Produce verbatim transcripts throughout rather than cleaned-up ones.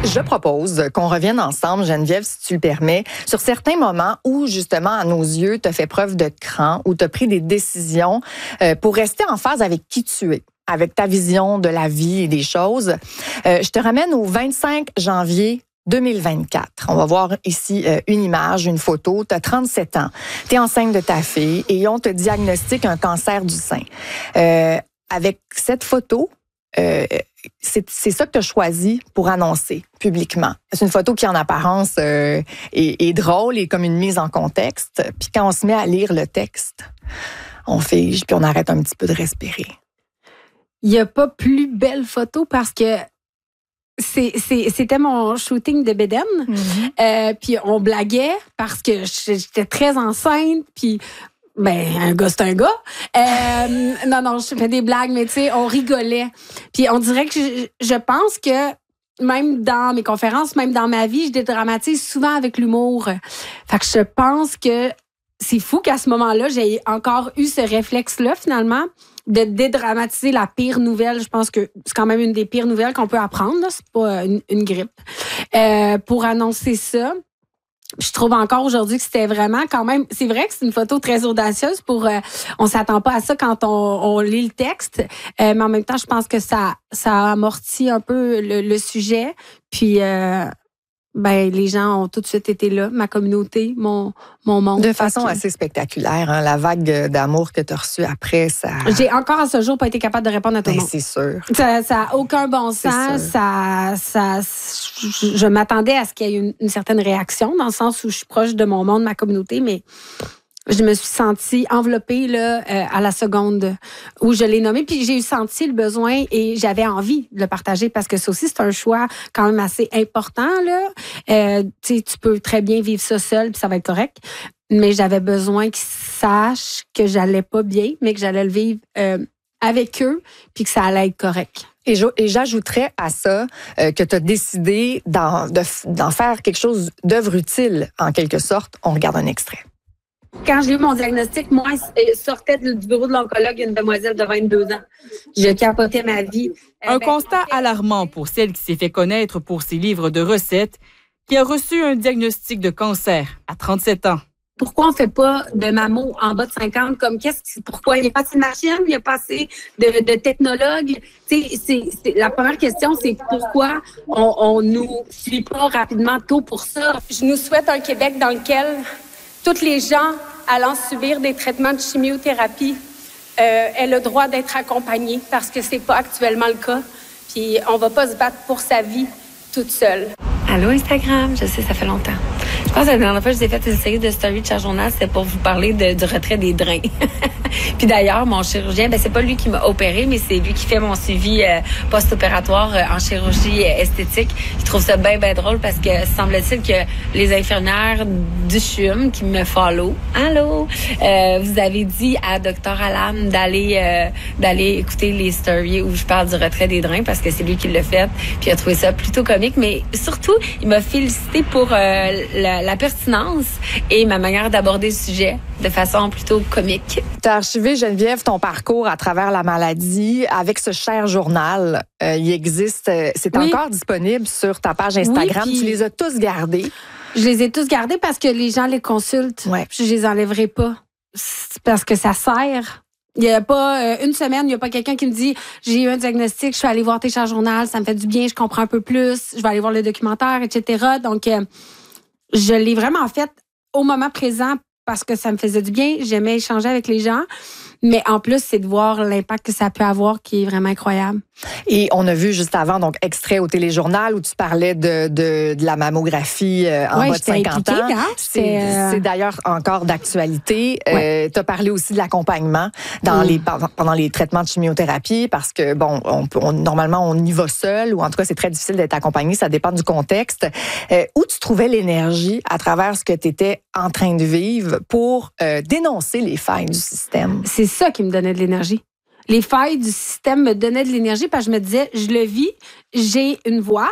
Je propose qu'on revienne ensemble, Geneviève, si tu le permets, sur certains moments où, justement, à nos yeux, tu as fait preuve de cran, où tu as pris des décisions euh, pour rester en phase avec qui tu es, avec ta vision de la vie et des choses. Euh, je te ramène au vingt-cinq janvier deux mille vingt-quatre. On va voir ici euh, une image, une photo. Tu as trente-sept ans, tu es enceinte de ta fille et on te diagnostique un cancer du sein. Euh, avec cette photo, euh, c'est, c'est ça que tu as choisi pour annoncer publiquement. C'est une photo qui, en apparence, euh, est, est drôle et comme une mise en contexte. Puis quand on se met à lire le texte, on fige puis on arrête un petit peu de respirer. Il n'y a pas plus belle photo parce que c'est, c'est, c'était mon shooting de bédaine. Mm-hmm. Euh, puis on blaguait parce que j'étais très enceinte. Puis ben, un gars, c'est un gars. Euh, non, non, je fais des blagues, mais tu sais, on rigolait. Puis on dirait que je, je pense que même dans mes conférences, même dans ma vie, je dédramatise souvent avec l'humour. Fait que je pense que c'est fou qu'à ce moment-là, j'ai encore eu ce réflexe-là, finalement, de dédramatiser la pire nouvelle. Je pense que c'est quand même une des pires nouvelles qu'on peut apprendre, là. C'est pas une, une grippe. Euh, pour annoncer ça. Je trouve encore aujourd'hui que c'était vraiment quand même... C'est vrai que c'est une photo très audacieuse pour... Euh, on s'attend pas à ça quand on, on lit le texte, euh, mais en même temps, je pense que ça, ça amortit un peu le, le sujet. Puis... Euh, ben les gens ont tout de suite été là, ma communauté, mon, mon monde. De façon assez spectaculaire, hein, la vague d'amour que tu as reçue après, ça... J'ai encore à ce jour pas été capable de répondre à tout le ben, monde. C'est sûr. Ça n'a aucun bon sens. Ça, ça, je, je m'attendais à ce qu'il y ait une, une certaine réaction, dans le sens où je suis proche de mon monde, ma communauté, mais... Je me suis sentie enveloppée là, euh, à la seconde où je l'ai nommé. Puis j'ai eu senti le besoin et j'avais envie de le partager parce que ça aussi, c'est un choix quand même assez important. Là. Euh, tu sais, tu peux très bien vivre ça seul puis ça va être correct. Mais j'avais besoin qu'ils sachent que j'allais pas bien, mais que j'allais le vivre euh, avec eux puis que ça allait être correct. Et, je, et j'ajouterais à ça euh, que tu as décidé d'en, de, d'en faire quelque chose d'œuvre utile, en quelque sorte. On regarde un extrait. Quand j'ai eu mon diagnostic, moi, je sortais du bureau de l'oncologue une demoiselle de vingt-deux ans. Je capotais ma vie. Un ben, constat alarmant pour celle qui s'est fait connaître pour ses livres de recettes, qui a reçu un diagnostic de cancer à trente-sept ans. Pourquoi on ne fait pas de mammo en bas de cinquante? Comme qu'est-ce que, pourquoi? Il n'y a pas assez de machines, il n'y a pas assez de, de technologues. C'est, c'est, c'est, la première question, c'est pourquoi on ne nous suit pas rapidement tôt pour ça? Je nous souhaite un Québec dans lequel toutes les gens allant subir des traitements de chimiothérapie euh, aient le droit d'être accompagnés parce que c'est pas actuellement le cas. Puis on va pas se battre pour sa vie toute seule. Allô Instagram, je sais, ça fait longtemps. Je pense que la dernière fois que je vous ai fait une série de stories de Charles Journal, c'était pour vous parler de, du retrait des drains. Puis d'ailleurs, mon chirurgien, ben c'est pas lui qui m'a opéré, mais c'est lui qui fait mon suivi euh, post-opératoire euh, en chirurgie euh, esthétique. Je trouve ça bien, bien drôle parce que semble-t-il que les infirmières du C H U M qui me follow, allô, euh, vous avez dit à Docteur Alam d'aller euh, d'aller écouter les stories où je parle du retrait des drains parce que c'est lui qui l'a fait. Puis il a trouvé ça plutôt comique, mais surtout, il m'a félicité pour euh, la, la pertinence et ma manière d'aborder le sujet de façon plutôt comique. Tu as archivé, Geneviève, ton parcours à travers la maladie avec ce cher journal. Euh, il existe, c'est oui. encore disponible sur ta page Instagram. Oui, tu les as tous gardés. Je les ai tous gardés parce que les gens les consultent. Ouais. Je les enlèverai pas. C'est parce que ça sert. Il n'y a pas euh, une semaine, il n'y a pas quelqu'un qui me dit j'ai eu un diagnostic, je suis allée voir tes chers journal, ça me fait du bien, je comprends un peu plus, je vais aller voir le documentaire, et cetera. Donc, euh, je l'ai vraiment fait au moment présent parce que ça me faisait du bien. J'aimais échanger avec les gens. Mais en plus, c'est de voir l'impact que ça peut avoir qui est vraiment incroyable. Et on a vu juste avant, donc, extrait au téléjournal où tu parlais de, de, de la mammographie euh, en ouais, bas de cinquante ans. Hein? C'est, euh... c'est d'ailleurs encore d'actualité. Ouais. Euh, tu as parlé aussi de l'accompagnement dans mmh. les, pendant les traitements de chimiothérapie parce que, bon, on, on, normalement, on y va seul ou en tout cas, c'est très difficile d'être accompagné. Ça dépend du contexte. Euh, où tu trouvais l'énergie à travers ce que tu étais en train de vivre pour euh, dénoncer les failles du système? C'est ça qui me donnait de l'énergie. Les failles du système me donnaient de l'énergie parce que je me disais, je le vis, j'ai une voix,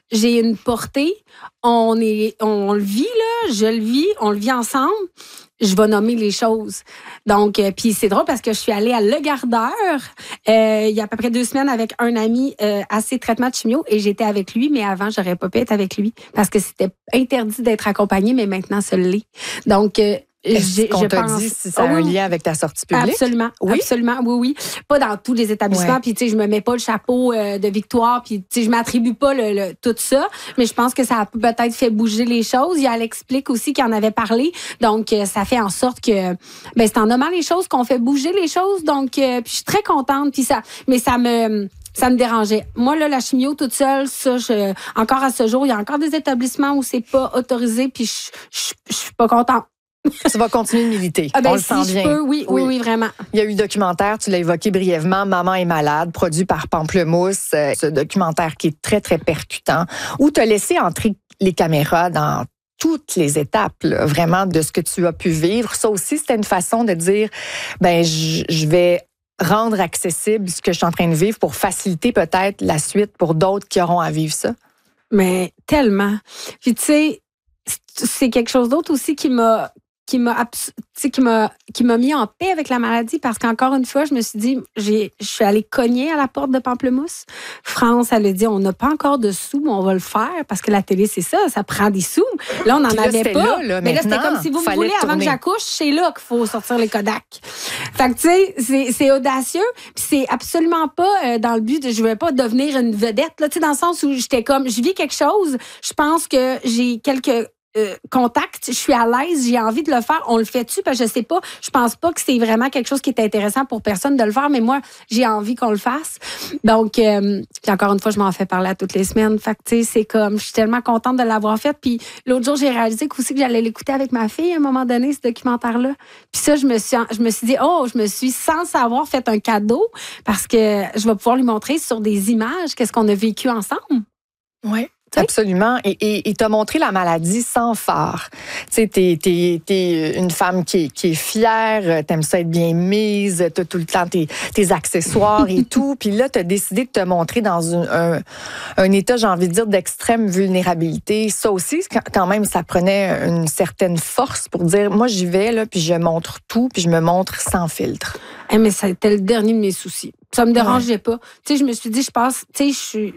j'ai une portée, on est, on le vit, là, je le vis, on le vit ensemble. Je vais nommer les choses. Donc, euh, puis c'est drôle parce que je suis allée à Le Gardeur euh, il y a à peu près deux semaines avec un ami euh, à ses traitements de chimio et j'étais avec lui, mais avant, j'aurais pas pu être avec lui parce que c'était interdit d'être accompagné, mais maintenant, ça l'est. Donc, euh, Est-ce qu'on je t'a pense... dit si ça a oh, un oui. lien avec ta sortie publique? Absolument, oui? absolument, oui, oui. Pas dans tous les établissements, ouais. puis tu sais, je me mets pas le chapeau euh, de victoire, puis tu sais, je m'attribue pas le, le, tout ça, mais je pense que ça a peut-être fait bouger les choses. Il y a Elle explique aussi qu'il en avait parlé, donc euh, ça fait en sorte que, ben c'est en nommant les choses qu'on fait bouger les choses, donc euh, puis je suis très contente, puis ça, mais ça me... Ça me dérangeait. Moi, là, la chimio toute seule, ça, je, encore à ce jour, il y a encore des établissements où c'est pas autorisé, puis je, je, je suis pas contente. Tu vas continuer de militer. Ah ben, On le si sent je bien. peux, oui, oui, oui, oui, vraiment. Il y a eu le documentaire, tu l'as évoqué brièvement, Maman est malade, produit par Pamplemousse. Euh, ce documentaire qui est très, très percutant, où tu as laissé entrer les caméras dans toutes les étapes, là, vraiment, de ce que tu as pu vivre. Ça aussi, c'était une façon de dire, ben, je, je vais rendre accessible ce que je suis en train de vivre pour faciliter peut-être la suite pour d'autres qui auront à vivre ça. Mais tellement. Puis tu sais, c'est quelque chose d'autre aussi qui m'a qui m'a qui m'a qui m'a mis en paix avec la maladie parce qu'encore une fois, je me suis dit, j'ai je suis allée cogner à la porte de Pamplemousse. France, elle a dit, on n'a pas encore de sous, mais on va le faire parce que la télé, c'est ça, ça prend des sous. Là, on n'en avait pas. Là, là, mais là, c'était comme si vous me voulez avant que j'accouche, c'est là qu'il faut sortir les Kodak. Fait que tu sais, c'est, c'est audacieux, puis c'est absolument pas euh, dans le but de je veux pas devenir une vedette là, tu sais, dans le sens où j'étais comme, je vis quelque chose, je pense que j'ai quelques Euh, contact, je suis à l'aise, j'ai envie de le faire, on le fait-tu? Parce que je sais pas, je pense pas que c'est vraiment quelque chose qui est intéressant pour personne de le faire, mais moi, j'ai envie qu'on le fasse. Donc, euh, puis encore une fois, je m'en fais parler à toutes les semaines. Fait que, tu sais, c'est comme, je suis tellement contente de l'avoir fait. Puis l'autre jour, j'ai réalisé aussi que j'allais l'écouter avec ma fille à un moment donné, ce documentaire-là. Puis ça, je me suis, je me suis dit, oh, je me suis sans savoir fait un cadeau parce que je vais pouvoir lui montrer sur des images qu'est-ce qu'on a vécu ensemble. Oui. Absolument. Et il t'a montré la maladie sans phare. Tu sais, t'es, t'es, t'es une femme qui est, qui est fière, t'aimes ça être bien mise, t'as tout le temps tes, tes accessoires et tout. Puis là, t'as décidé de te montrer dans une, un, un état, j'ai envie de dire, d'extrême vulnérabilité. Ça aussi, quand même, ça prenait une certaine force pour dire, moi, j'y vais, là, puis je montre tout, puis je me montre sans filtre. Eh, mais c'était le dernier de mes soucis. Ça me dérangeait ouais. pas. Tu sais, je me suis dit, je passe, tu sais, je suis...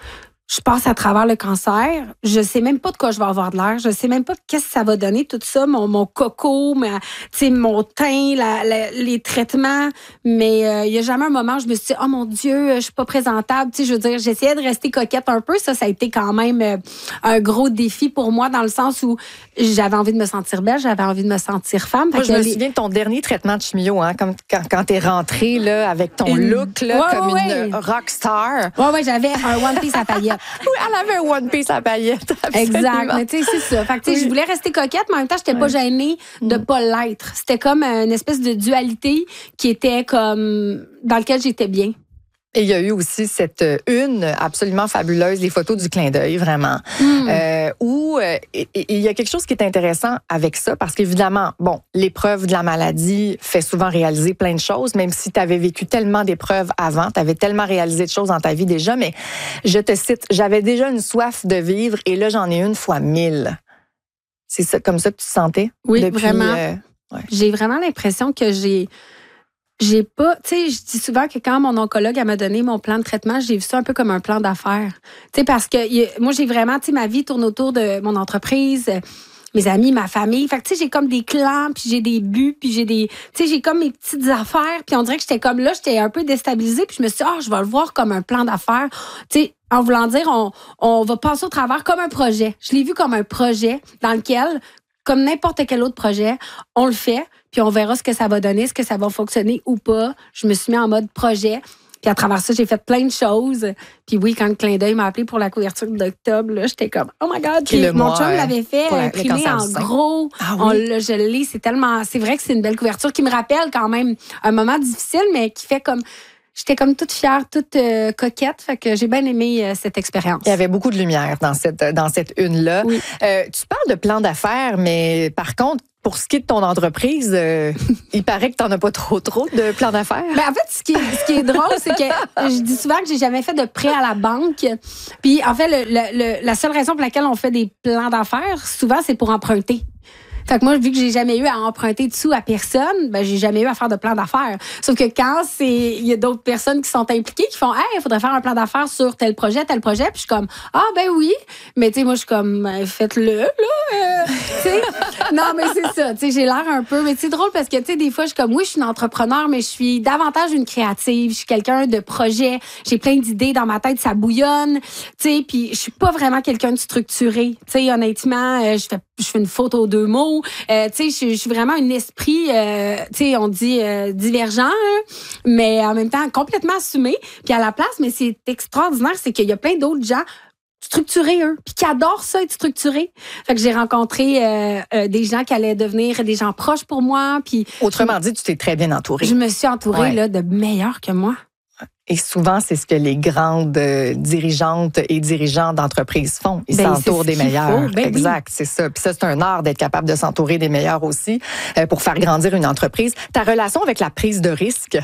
Je passe à travers le cancer. Je sais même pas de quoi je vais avoir de l'air. Je sais même pas qu'est-ce que ça va donner, tout ça, mon, mon coco, ma, mon teint, la, la, les traitements. Mais il euh, y a jamais un moment où je me suis dit, oh mon Dieu, je suis pas présentable. Tu sais, je veux dire, j'essayais de rester coquette un peu. Ça, ça a été quand même euh, un gros défi pour moi dans le sens où j'avais envie de me sentir belle, j'avais envie de me sentir femme. Moi, je me les... souviens de ton dernier traitement de chimio, hein, comme quand, quand t'es rentrée là, avec ton une... look là, ouais, comme ouais. une rock star. Ouais, ouais, j'avais un one piece à paillettes. Oui, elle avait un one piece à paillettes. Absolument. Exact. Mais tu sais, c'est ça. Fait que, tu sais, oui. je voulais rester coquette, mais en même temps, j'étais ouais. pas gênée de pas l'être. C'était comme une espèce de dualité qui était comme dans lequel j'étais bien. Et il y a eu aussi cette une absolument fabuleuse, les photos du clin d'œil, vraiment. Mm. Euh, où euh, il y a quelque chose qui est intéressant avec ça, parce qu'évidemment, bon, l'épreuve de la maladie fait souvent réaliser plein de choses, même si tu avais vécu tellement d'épreuves avant, tu avais tellement réalisé de choses dans ta vie déjà, mais je te cite, j'avais déjà une soif de vivre et là, j'en ai une fois mille. C'est ça, comme ça que tu te sentais? Oui, depuis, vraiment. Euh, ouais. J'ai vraiment l'impression que j'ai... J'ai pas, tu sais, je dis souvent que quand mon oncologue m'a donné mon plan de traitement, j'ai vu ça un peu comme un plan d'affaires. Tu sais, parce que y, moi, j'ai vraiment, tu sais, ma vie tourne autour de mon entreprise, mes amis, ma famille. Fait que, tu sais, j'ai comme des clans, puis j'ai des buts, puis j'ai des, tu sais, j'ai comme mes petites affaires. Puis on dirait que j'étais comme là, j'étais un peu déstabilisée. Puis je me suis dit, ah, oh, je vais le voir comme un plan d'affaires. Tu sais, en voulant dire, on, on va passer au travers comme un projet. Je l'ai vu comme un projet dans lequel, comme n'importe quel autre projet, on le fait, puis on verra ce que ça va donner, est-ce que ça va fonctionner ou pas. Je me suis mis en mode projet, puis à travers ça, j'ai fait plein de choses. Puis oui, quand le clin d'œil m'a appelé pour la couverture d'octobre, là, j'étais comme « Oh my God! » Puis mon chum l'avait fait, imprimé en gros. Ah, oui. On l'a, je l'ai, c'est tellement... C'est vrai que c'est une belle couverture qui me rappelle quand même un moment difficile, mais qui fait comme... J'étais comme toute fière, toute euh, coquette, fait que j'ai bien aimé euh, cette expérience. Il y avait beaucoup de lumière dans cette dans cette une-là. Oui. Euh, tu parles de plan d'affaires, mais par contre, pour ce qui est de ton entreprise, euh, il paraît que tu n'en as pas trop trop de plans d'affaires. Ben, en fait, ce qui est, ce qui est drôle, c'est que je dis souvent que j'ai jamais fait de prêt à la banque. Puis, en fait, le, le, le, la seule raison pour laquelle on fait des plans d'affaires, souvent, c'est pour emprunter. Fait que moi, vu que j'ai jamais eu à emprunter de sous à personne, ben j'ai jamais eu à faire de plan d'affaires. Sauf que quand c'est, il y a d'autres personnes qui sont impliquées, qui font, hey, il faudrait faire un plan d'affaires sur tel projet, tel projet, puis je suis comme, ah ben oui, mais tu sais, moi je suis comme, ben, faites-le là, euh, tu sais. Non, mais c'est ça, tu sais, j'ai l'air un peu, mais c'est drôle parce que tu sais, des fois je suis comme, oui, je suis une entrepreneur, mais je suis davantage une créative, je suis quelqu'un de projet, j'ai plein d'idées dans ma tête, ça bouillonne, tu sais, puis je suis pas vraiment quelqu'un de structuré, tu sais, honnêtement, euh, je fais, je fais une faute aux deux mots. Euh, tu sais, je suis vraiment un esprit, euh, tu sais, on dit euh, divergent, hein, mais en même temps complètement assumé. Puis à la place, mais c'est extraordinaire, c'est qu'il y a plein d'autres gens structurés, eux, puis qui adorent ça, être structurés. Fait que j'ai rencontré euh, euh, des gens qui allaient devenir des gens proches pour moi. Puis autrement dit, tu t'es très bien entourée. Je me suis entourée ouais. là, de meilleurs que moi. Et souvent, c'est ce que les grandes euh, dirigeantes et dirigeants d'entreprises font. Ils ben, s'entourent des meilleurs. Ben, exact, oui. c'est ça. Puis ça, c'est un art d'être capable de s'entourer des meilleurs aussi euh, pour faire grandir une entreprise. Ta relation avec la prise de risque?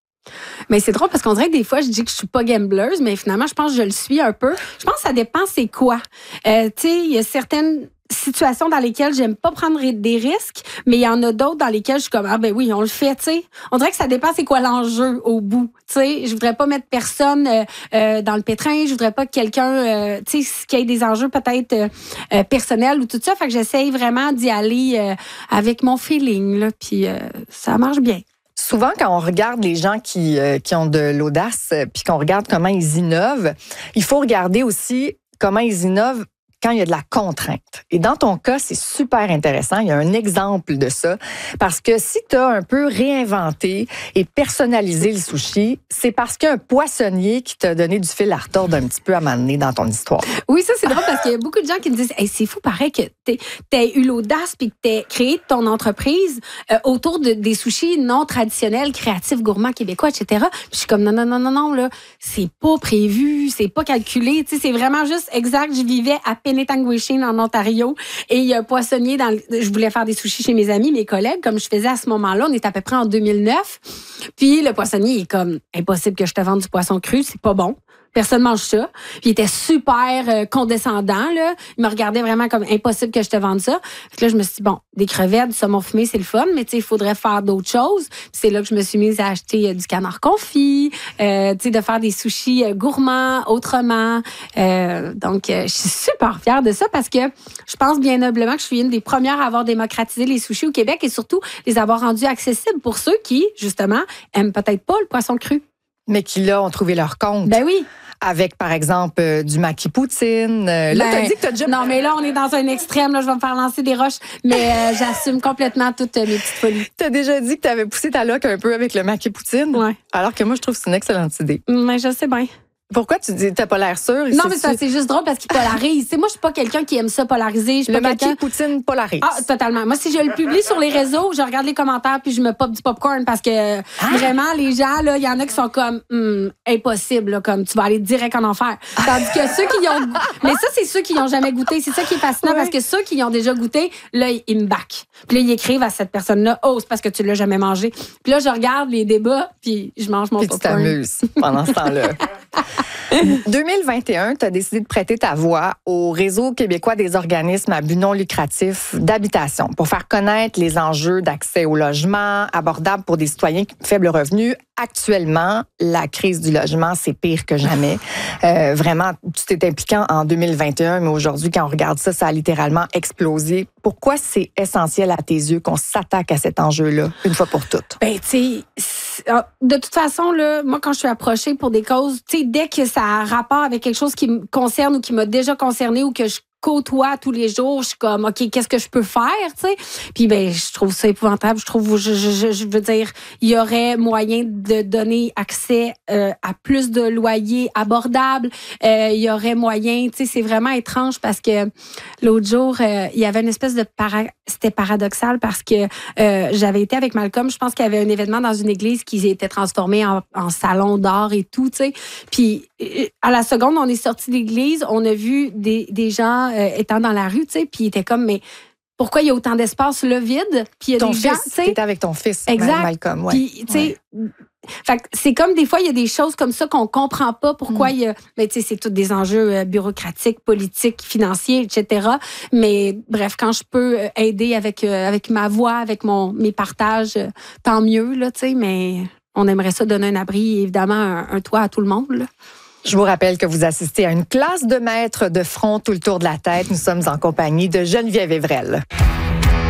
Mais c'est drôle parce qu'on dirait que des fois, je dis que je suis pas gambleuse, mais finalement, je pense que je le suis un peu. Je pense que ça dépend c'est quoi. Euh, tu sais, il y a certaines situations dans lesquelles j'aime pas prendre des risques, mais il y en a d'autres dans lesquelles je suis comme, ah ben oui, on le fait, tu sais. On dirait que ça dépend c'est quoi l'enjeu au bout, tu sais. Je voudrais pas mettre personne euh, euh, dans le pétrin, je voudrais pas que quelqu'un, euh, tu sais, qu'il y ait des enjeux peut-être euh, euh, personnels ou tout ça. Fait que j'essaye vraiment d'y aller euh, avec mon feeling, là, puis euh, ça marche bien. Souvent, quand on regarde les gens qui, euh, qui ont de l'audace, euh, puis qu'on regarde comment ils innovent, il faut regarder aussi comment ils innovent quand il y a de la contrainte. Et dans ton cas, c'est super intéressant. Il y a un exemple de ça. Parce que si tu as un peu réinventé et personnalisé le sushi, c'est parce qu'il y a un poissonnier qui t'a donné du fil à retordre un petit peu à m'amener dans ton histoire. Oui, ça, c'est drôle parce qu'il y a beaucoup de gens qui me disent hey, c'est fou, pareil, que tu aies eu l'audace puis que tu aies créé ton entreprise euh, autour de, des sushis non traditionnels, créatifs, gourmands, québécois, et cetera. Puis je suis comme non, non, non, non, non, là, c'est pas prévu, c'est pas calculé. Tu sais, c'est vraiment juste exact. Je vivais à Penetanguishene en Ontario et il y a un poissonnier dans le, je voulais faire des sushis chez mes amis, mes collègues, comme je faisais à ce moment-là. On est à peu près en deux mille neuf. Puis le poissonnier est comme impossible que je te vende du poisson cru, c'est pas bon. Personne mange ça. Puis il était super euh, condescendant, là. Il me regardait vraiment comme impossible que je te vende ça. Fait que là, je me suis dit, bon, des crevettes, du saumon fumé, c'est le fun, mais tu sais, il faudrait faire d'autres choses. Puis c'est là que je me suis mise à acheter euh, du canard confit, euh, tu sais, de faire des sushis euh, gourmands, autrement. Euh, donc, euh, je suis super fière de ça parce que je pense bien noblement que je suis une des premières à avoir démocratisé les sushis au Québec et surtout les avoir rendus accessibles pour ceux qui, justement, aiment peut-être pas le poisson cru. Mais qui, là, ont trouvé leur compte. Ben oui. Avec, par exemple, euh, du maki poutine. Euh, là, ben, t'as dit que t'as déjà... Non, mais là, on est dans un extrême. Là, je vais me faire lancer des roches. Mais euh, j'assume complètement toutes euh, mes petites folies. T'as déjà dit que t'avais poussé ta loque un peu avec le maki poutine. Ouais. Alors que moi, je trouve que c'est une excellente idée. Mais je sais bien. Pourquoi tu dis t'as pas l'air sûr? Non, mais ça, c'est juste drôle parce qu'il polarise. Moi, je suis pas quelqu'un qui aime ça polariser. Je suis le pas maki quelqu'un... poutine polarise. Ah, totalement. Moi, si je le publie sur les réseaux, je regarde les commentaires puis je me pop du popcorn parce que ah. vraiment, les gens, là, il y en a qui sont comme hm, impossible, là, comme tu vas aller direct en enfer. Tandis que ceux qui y ont. Mais ça, c'est ceux qui n'ont jamais goûté. C'est ça qui est fascinant ouais. parce que ceux qui y ont déjà goûté, là, ils me backent. Puis là, ils écrivent à cette personne-là, oh, c'est parce que tu l'as jamais mangé. Puis là, je regarde les débats puis je mange mon puis popcorn. Tu t'amuses pendant ce temps-là. deux mille vingt et un, tu as décidé de prêter ta voix au Réseau québécois des organismes à but non lucratif d'habitation pour faire connaître les enjeux d'accès au logement abordable pour des citoyens faibles revenus. Actuellement, la crise du logement, c'est pire que jamais. Euh, vraiment, tu t'es impliquant en deux mille vingt et un, mais aujourd'hui, quand on regarde ça, ça a littéralement explosé. Pourquoi c'est essentiel à tes yeux qu'on s'attaque à cet enjeu-là, une fois pour toutes? Ben, tu sais, de toute façon, là, moi, quand je suis approchée pour des causes, tu sais, dès que ça a rapport avec quelque chose qui me concerne ou qui m'a déjà concerné ou que je côtoie tous les jours, je suis comme OK, qu'est-ce que je peux faire, tu sais? Puis ben je trouve ça épouvantable, je trouve je je je veux dire, il y aurait moyen de donner accès euh, à plus de loyers abordables, euh, il y aurait moyen, tu sais, c'est vraiment étrange parce que l'autre jour, euh, il y avait une espèce de para... c'était paradoxal parce que euh, j'avais été avec Malcolm, je pense qu'il y avait un événement dans une église qui s'était transformé en, en salon d'art et tout, tu sais. Puis à la seconde, on est sorti de l'église, on a vu des des gens Euh, étant dans la rue, tu sais, puis il était comme, mais pourquoi il y a autant d'espace là vide. Puis il y a ton des fils, gens, tu sais, t'es avec ton fils, exact. Malcolm. Ouais. Puis, tu sais, ouais. Fait que c'est comme des fois, il y a des choses comme ça qu'on comprend pas pourquoi mm. il y a. Mais tu sais, c'est tous des enjeux bureaucratiques, politiques, financiers, et cetera. Mais bref, quand je peux aider avec, avec ma voix, avec mon, mes partages, tant mieux, là, tu sais. Mais on aimerait ça donner un abri, évidemment, un, un toit à tout le monde, là. Je vous rappelle que vous assistez à une classe de maîtres de front tout le tour de la tête. Nous sommes en compagnie de Geneviève Evrel.